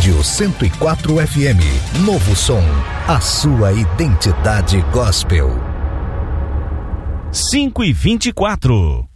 Rádio 104 FM, novo som, a sua identidade gospel. 5:24.